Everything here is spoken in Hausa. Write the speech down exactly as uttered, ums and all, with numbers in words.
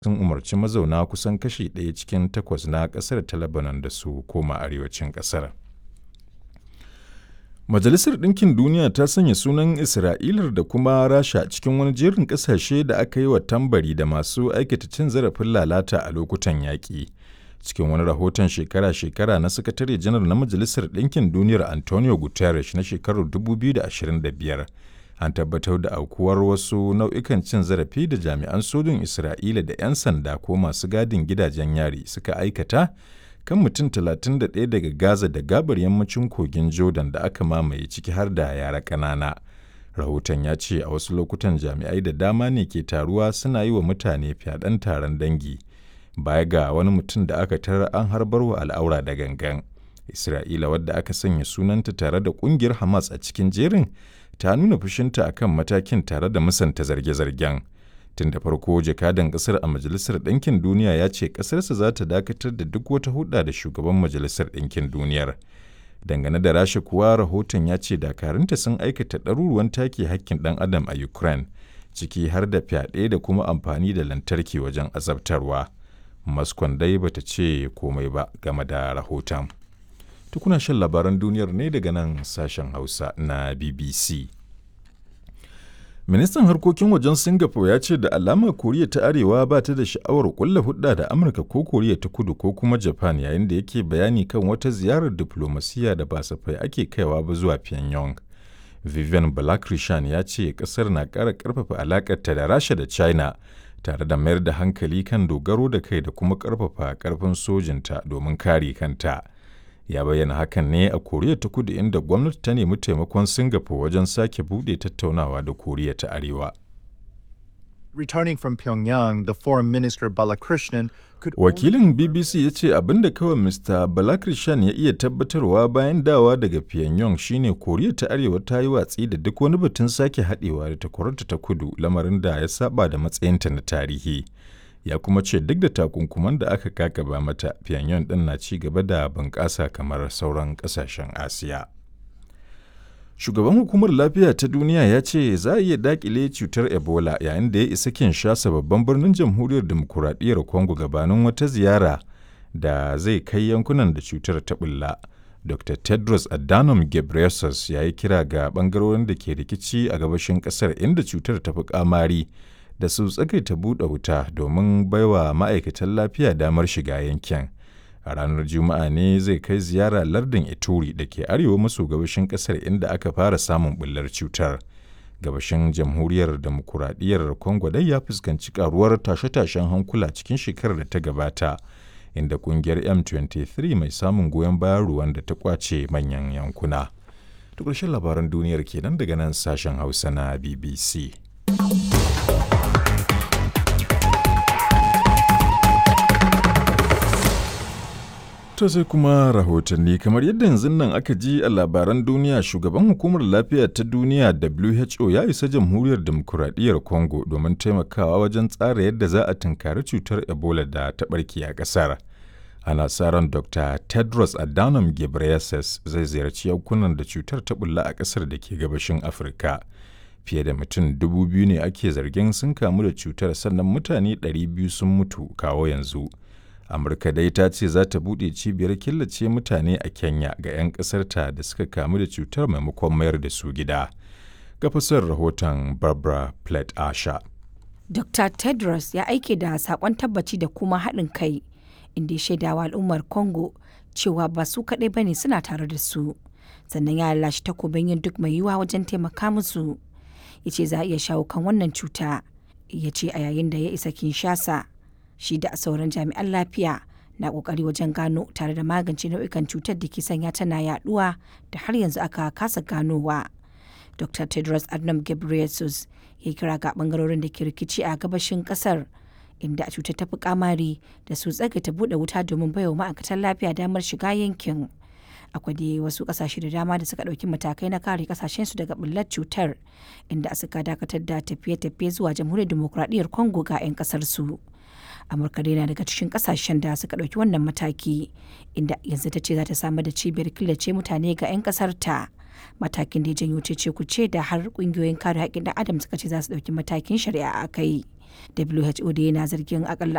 sun umarci mazauna kusan kashi ɗaya cikin takwas na ƙasar ta Lebanon da su koma arewacin ƙasar. Majalisar Ɗinkin Duniya ta sanya sunan Isra'ilar da kuma Rasha cikin wani jerin ƙasashe da aka yi wa tambari da masu aikata cin zarafin lalata a lokutan yaƙi. Cikin wani rahoton shekara-shekara na Sakatare Janar na Majalisar Ɗinkin Duniyar Antonio Guterres na shekarar dubu biyu da ashirin da biyar, an tabbatar da aukuwar wasu nau'ikan cin zarafi da jami'an sojin Isra'ila da 'yan sanda ko masu gadin gidajen yari suka aikata kan mutum talatin da ɗaya daga Gaza da gabar yammacin kogin Jordan da aka mamaye ciki har da yara ƙanana. Rahoton ya ce a wasu lokutan jami'ai da dama ne ke taruwa suna yi wa mutane fyaɗen taron dangi, baya ga wani mutum da aka tarar an harbar wa al'aura da gangan. Isra'ila, wadda aka sanya sunanta tare da ƙungiyar Hamas a cikin jerin, ta nuna fushinta akan matakin tare da musanta zarge-zargen. Tun da farko jakadan ƙasar a Majalisar Ɗinkin Duniya ya ce ƙasarsa za ta dakatar da duk wata hulɗa da shugaban Majalisar Ɗinkin Duniyar. Dangane da Rasha kuwa, rahoton ya ce dakarunta sun aikata ɗaruruwan take hakkin ɗan adam a Ukraine, ciki har da fyaɗe da kuma amfani da lantarki wajen azabtarwa. Moscow dai bata ce komai ba game da rahoton. Tukuna shan labaran duniyar ne daga nan sashen Hausa na B B C. Ministan harkokin wajen Singapore ya ce da alama Koriya ta Arewa ba ta da sha'awar kulla hudda da Amurka ko Koriya ta Kudu ko kuma Japan, yayin da yake bayani kan wata ziyarar diflomasiyya da ba safai ake kaiwa ba zuwa Pyongyang. Vivian Balakrishnan ya ce kasar na ƙara ƙarfafa alaƙarta da Rasha da China, tare da mayar da hankali kan dogaro da kai da kuma ƙarfafa ƙarfin sojinta domin kare kanta. Ya bayyana hakan ne a Koriya ta Kudu, inda gwamnati ta nemi taimakon Singapore wajen sake buɗe tattaunawa da Koriya ta Arewa. Returning from Pyongyang, the Foreign Minister Balakrishnan could Wakilin B B C ya ce abin da kawai Mista Balakrishnan ya iya tabbatarwa bayan dawa daga Pyongyang shine Koriya ta Arewa ta yi watsi da duk wani batun sake haɗewa da takwararta ta Kudu, lamarin da ya saba da matsayinta na tarihi. Ya kuma ce duk da takunkuman da aka kakaba mata, Pyongyang ɗin na ci gaba da bunƙasa kamar sauran ƙasashen Asiya. Shugaban Hukumar Lafiya ta Duniya ya ce za a iya daƙile cutar Ebola yayin da ya isa Kinshasa, babban birnin Jamhuriyar Dimokuraɗiyyar Congo, gabanin wata ziyara da zai kai yankunan da cutar ta ɓulla. Doctor Tedros Adhanom Ghebreyesus ya yi kira ga ɓangarorin da ke rikici a gabashin ƙasar inda cutar ta fi ƙamari da su tsagaita buɗe wuta domin baiwa ma'aikatan lafiya damar shiga yankin. A ranar Juma'a ne zai kai ziyara lardin Ituri da ke arewa maso gabashin ƙasar, inda aka fara samun ɓullar cutar. Gabashin Jamhuriyar Demokuraɗiyyar Congo dai ya fuskanci ƙaruwar tashe-tashen hankula cikin shekarar da ta gabata, inda ƙungiyar M twenty-three mai samun goyon bayan Rwanda ta ƙwace manyan yankuna. To ƙarshen labaran duniyar kenan daga nan sashen Hausa na B B C. To sai kuma rahotanni, kamar yadda yanzu nan aka ji a labaran duniya, shugaban hukumar lafiya ta duniya W H O ya isa jamhuriyar demokuraɗiyyar Congo domin taimakawa wajen tsara yadda za a tunkari cutar Ebola da ta ɓarke a ƙasar. Ana sa ran Doctor Tedros Adhanom Ghebreyesus zai ziyarci yankunan da cutar ta bulla a ƙasar da ke gabashin Afirka. Fiye da mutum dubu biyu ne ake zargin sun kamu da cutar, sannan mutane ɗari biyu sun mutu kawo yanzu. Amurka dai ta ce za ta buɗe cibiyar killace mutane a Kenya ga 'yan ƙasarta da suka kamu da cutar maimakon mayar da su gida. Ga fasar rahoton Barbara Platt Asha. Doctor Tedros ya aike da saƙon tabbaci da kuma haɗin kai, inda ya shaidawa al'ummar Congo cewa ba su kaɗai ba ne suna tare da su. Sannan ya lashe takobin yin duk mai yiwuwa wajen taimaka musu. Ya ce za a iya shawo kan wannan cuta. Ya ce a yayin da ya isa Kinshasa, shi da sauran jami'an lafiya na kokari wajen gano tare da magance nau'ikan cutar da ke sanya tana yaduwa da har yanzu aka kasa ganowa. Doctor Tedros Adhanom Ghebreyesus ya kira ga bangarorin da ke rikici a gabashin kasar inda cutar ta fi kamari da su tsagaita bude wuta domin baiwa ma'aikatan lafiya damar shiga yankin. Akwai dai wasu kasashe da dama da suka ɗauki matakai na kare kasashensu daga bullar cutar, inda suka dakatar da tafiye-tafiye zuwa jamhuriyar demokuraɗiyyar Congo ga 'yan kasar su. Amurka dai na daga cikin kasashen da suka ɗauki wannan mataki, inda yanzu ta ce za ta samar da cibiyar killace mutane ga 'yan ƙasar ta. Matakin da ya janyo cece kuce da har ƙungiyoyin kare haƙƙin ɗan adam suka ce za su ɗauki matakin shari'a a kai. W H O da yana zargin akalla